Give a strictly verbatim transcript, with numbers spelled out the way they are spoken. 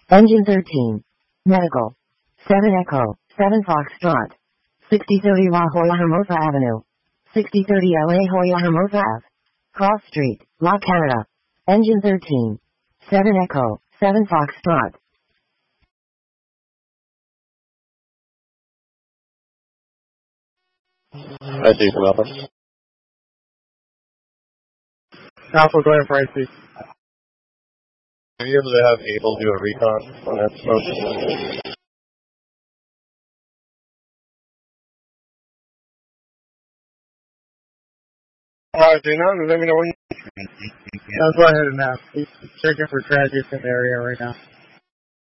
Engine thirteen. Medical. seven Echo, seven Foxtrot. sixty thirty La Jolla Hermosa Avenue. sixty thirty L A Jolla Hermosa Ave. Cross Street, La Canada. Engine thirteen. seven Echo, seven Foxtrot. I see some Alpha. Alpha, go ahead for I C. Are you able to have Able do a recon on that smoke? Alright, do not let me know when you... I'll go ahead and ask. He's checking for tragedies in the area right now.